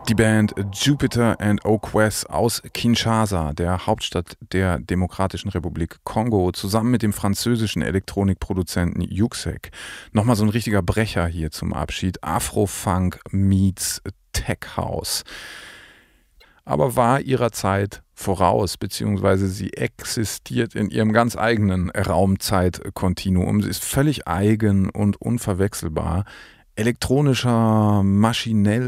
Die Band Jupiter and Oquess aus Kinshasa, der Hauptstadt der Demokratischen Republik Kongo, zusammen mit dem französischen Elektronikproduzenten Yuxek. Nochmal so ein richtiger Brecher hier zum Abschied. Afrofunk meets Tech House. Aber war ihrer Zeit voraus, beziehungsweise sie existiert in ihrem ganz eigenen Raumzeitkontinuum. Sie ist völlig eigen und unverwechselbar. Elektronischer, maschinell